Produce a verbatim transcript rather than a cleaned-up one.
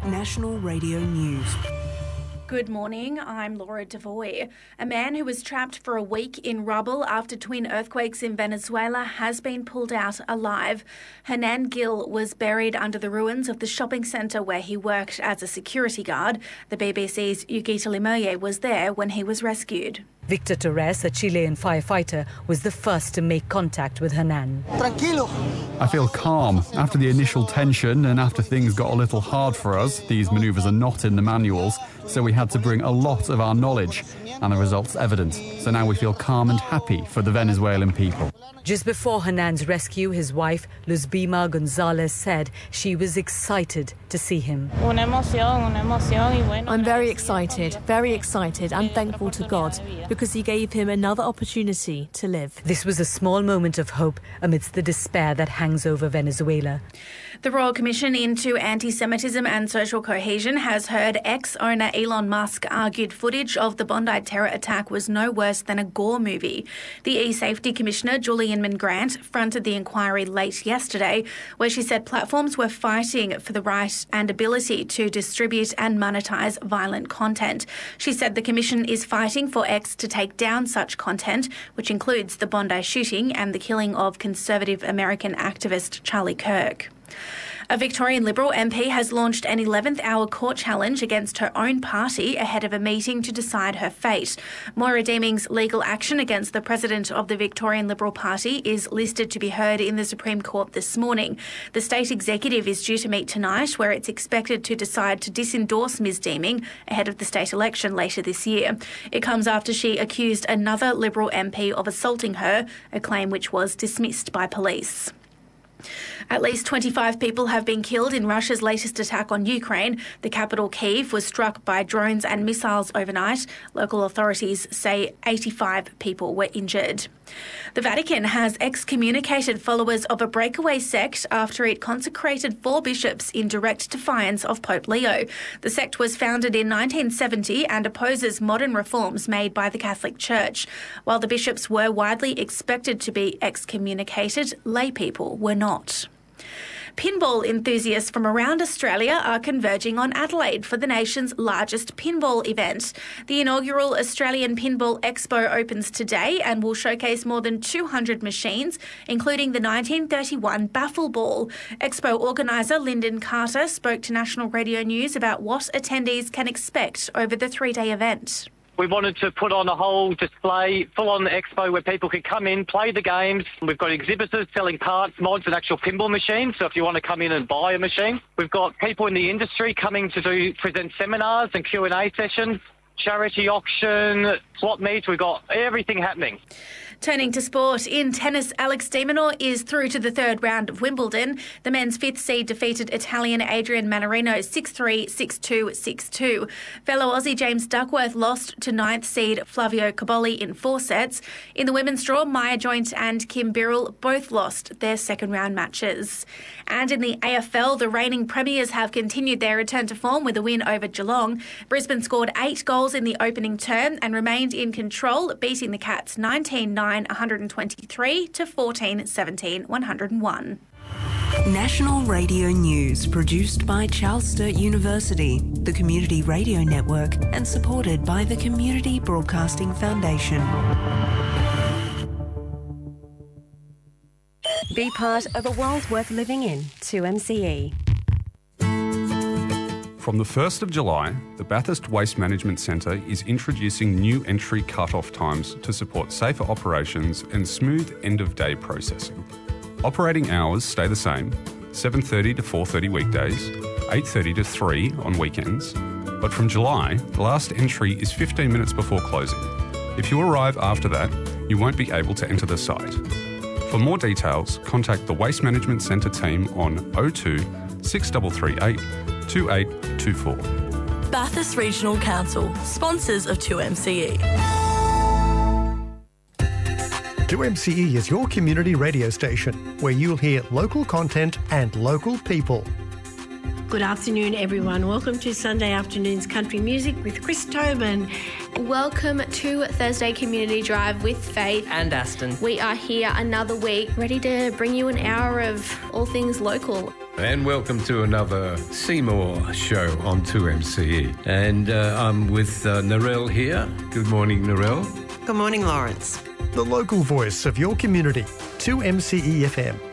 National Radio News. Good morning, I'm Laura Devoy. A man who was trapped for a week in rubble after twin earthquakes in Venezuela has been pulled out alive. Hernan Gil was buried under the ruins of the shopping centre where he worked as a security guard. The B B C's Yugita Limoye was there when he was rescued. Victor Torres, a Chilean firefighter, was the first to make contact with Hernan. Tranquilo. I feel calm. After the initial tension and after things got a little hard for us, these manoeuvres are not in the manuals, so we had to bring a lot of our knowledge, and the result's evident. So now we feel calm and happy for the Venezuelan people. Just before Hernan's rescue, his wife, Luzbima Gonzalez, said she was excited to see him. I'm very excited, very excited and thankful to God because he gave him another opportunity to live. This was a small moment of hope amidst the despair that hangs over Venezuela. The Royal Commission into Anti-Semitism and Social Cohesion has heard ex-owner Elon Musk argued footage of the Bondi terror attack was no worse than a gore movie. The E-Safety Commissioner, Julie Inman Grant, fronted the inquiry late yesterday, where she said platforms were fighting for the right and ability to distribute and monetize violent content. She said the Commission is fighting for X to take down such content, which includes the Bondi shooting and the killing of conservative American activist Charlie Kirk. A Victorian Liberal M P has launched an eleventh hour court challenge against her own party ahead of a meeting to decide her fate. Moira Deeming's legal action against the president of the Victorian Liberal Party is listed to be heard in the Supreme Court this morning. The state executive is due to meet tonight, where it's expected to decide to disendorse Ms Deeming ahead of the state election later this year. It comes after she accused another Liberal M P of assaulting her, a claim which was dismissed by police. At least twenty-five people have been killed in Russia's latest attack on Ukraine. The capital, Kyiv, was struck by drones and missiles overnight. Local authorities say eighty-five people were injured. The Vatican has excommunicated followers of a breakaway sect after it consecrated four bishops in direct defiance of Pope Leo. The sect was founded in nineteen seventy and opposes modern reforms made by the Catholic Church. While the bishops were widely expected to be excommunicated, lay people were not. Pinball enthusiasts from around Australia are converging on Adelaide for the nation's largest pinball event. The inaugural Australian Pinball Expo opens today and will showcase more than two hundred machines, including the nineteen thirty-one Baffle Ball. Expo organiser Lyndon Carter spoke to National Radio News about what attendees can expect over the three-day event. We wanted to put on a whole display, full-on expo where people could come in, play the games. We've got exhibitors selling parts, mods and actual pinball machines, so if you want to come in and buy a machine. We've got people in the industry coming to do present seminars and Q and A sessions, charity auction, swap meets. We've got everything happening. Turning to sport, in tennis, Alex de Minaur is through to the third round of Wimbledon. The men's fifth seed defeated Italian Adrian Mannarino six three, six two, six two. Fellow Aussie James Duckworth lost to ninth seed Flavio Cobolli in four sets. In the women's draw, Maya Joint and Kim Birrell both lost their second round matches. And in the A F L, the reigning premiers have continued their return to form with a win over Geelong. Brisbane scored eight goals in the opening term and remained in control, beating the Cats nineteen nine, one hundred twenty-three to fourteen seventeen, one hundred one. National Radio News, produced by Charles Sturt University, the Community Radio Network, and supported by the Community Broadcasting Foundation. Be part of a world worth living in. two M C E. From the first of July, the Bathurst Waste Management Centre is introducing new entry cut-off times to support safer operations and smooth end-of-day processing. Operating hours stay the same, seven thirty to four thirty weekdays, eight thirty to three on weekends, but from July, the last entry is fifteen minutes before closing. If you arrive after that, you won't be able to enter the site. For more details, contact the Waste Management Centre team on oh two, six three three eight, two eight two four. Bathurst Regional Council, sponsors of two M C E. two M C E is your community radio station where you'll hear local content and local people. Good afternoon, everyone. Welcome to Sunday Afternoon's Country Music with Chris Tobin. Welcome to Thursday Community Drive with Faith and Aston. We are here another week, ready to bring you an hour of all things local. And welcome to another Seymour show on two M C E. And uh, I'm with uh, Narelle here. Good morning, Narelle. Good morning, Lawrence. The local voice of your community, two M C E F M.